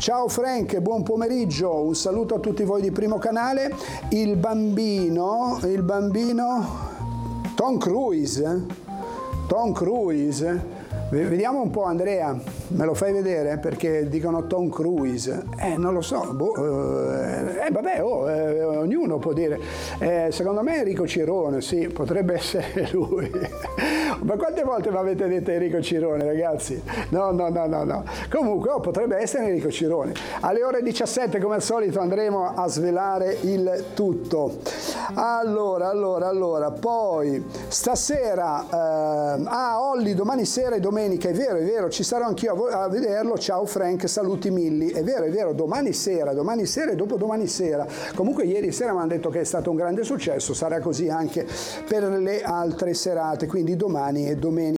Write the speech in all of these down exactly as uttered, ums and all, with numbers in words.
Ciao Frank, buon pomeriggio, un saluto a tutti voi di Primo Canale. Il bambino, il bambino Tom Cruise, Tom Cruise, vediamo un po' Andrea, me lo fai vedere? Perché dicono Tom Cruise, eh non lo so, boh, eh vabbè, oh, eh, ognuno può dire, eh, secondo me Enrico Cirone, sì, potrebbe essere lui. Ma quante volte mi avete detto Enrico Cirone, ragazzi? No, no, no, no, no. Comunque, oh, potrebbe essere Enrico Cirone. Alle ore diciassette, come al solito, andremo a svelare il tutto. Allora, allora, allora, poi, stasera, eh, ah, Olli, domani sera e domenica, è vero, è vero, ci sarò anch'io a, a vederlo. Ciao Frank, saluti Milli. È vero, è vero, domani sera, domani sera e dopo domani sera. Comunque, ieri sera mi hanno detto che è stato un grande successo, sarà così anche per le altre serate, quindi domani e domenica.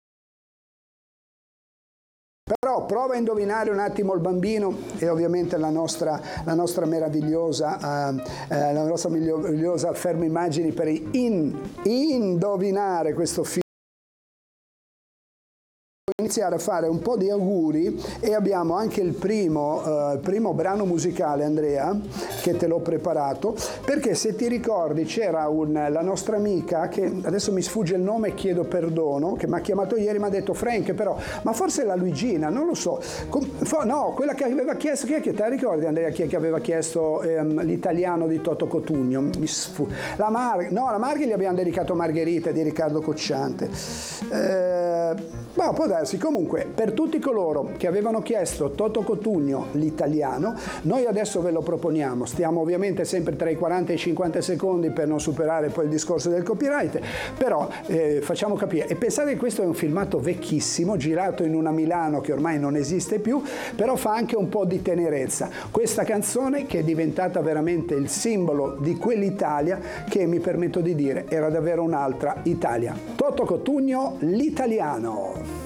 Però prova a indovinare un attimo il bambino e ovviamente la nostra, la nostra meravigliosa, uh, uh, la nostra meravigliosa Fermo Immagini per in, indovinare questo film. Iniziare a fare un po' di auguri e abbiamo anche il primo, uh, il primo brano musicale, Andrea, che te l'ho preparato, perché se ti ricordi c'era un, la nostra amica, che adesso mi sfugge il nome e chiedo perdono, che mi ha chiamato ieri, mi ha detto Frank però, ma forse la Luigina, non lo so, Com, no, quella che aveva chiesto, chi è che te la ricordi Andrea, chi è che aveva chiesto ehm, l'italiano di Toto Cotugno? Mi sfu, la Mar, no, la Marghi gli abbiamo dedicato Margherita di Riccardo Cocciante. Eh, ma può darsi. Comunque, per tutti coloro che avevano chiesto Toto Cotugno l'italiano, noi adesso ve lo proponiamo. Stiamo ovviamente sempre tra i quaranta e i cinquanta secondi per non superare poi il discorso del copyright, però eh, facciamo capire. E pensate che questo è un filmato vecchissimo, girato in una Milano che ormai non esiste più, però fa anche un po' di tenerezza. Questa canzone che è diventata veramente il simbolo di quell'Italia che, mi permetto di dire, era davvero un'altra Italia. Toto Cotugno l'italiano.